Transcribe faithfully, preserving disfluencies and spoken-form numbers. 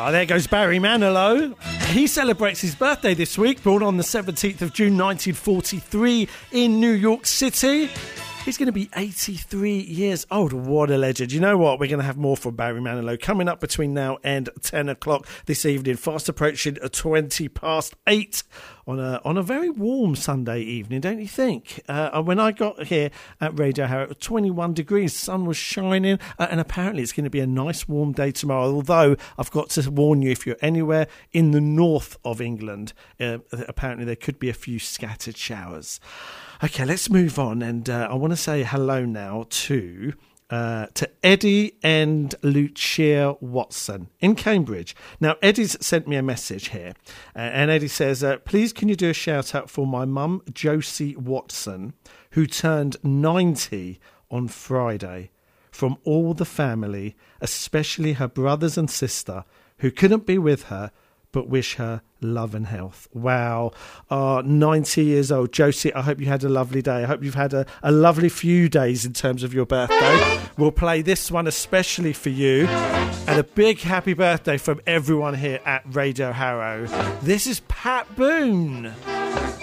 Ah, there goes Barry Manilow. He celebrates his birthday this week, born on the seventeenth of June nineteen forty-three in New York City. He's going to be eighty-three years old. What a legend. You know what? We're going to have more from Barry Manilow coming up between now and ten o'clock this evening. Fast approaching twenty past eight on a on a very warm Sunday evening, don't you think? Uh, when I got here at Radio Harrow, it was twenty-one degrees. Sun was shining. Uh, and apparently it's going to be a nice warm day tomorrow. Although I've got to warn you, if you're anywhere in the north of England, uh, apparently there could be a few scattered showers. Okay, let's move on, and uh, I want to say hello now to uh, to Eddie and Lucia Watson in Cambridge. Now, Eddie's sent me a message here, uh, and Eddie says, uh, please can you do a shout-out for my mum, Josie Watson, who turned ninety on Friday, from all the family, especially her brothers and sister, who couldn't be with her, but wish her love and health. Wow. Uh, ninety years old. Josie, I hope you had a lovely day. I hope you've had a, a lovely few days in terms of your birthday. We'll play this one especially for you. And a big happy birthday from everyone here at Radio Harrow. This is Pat Boone.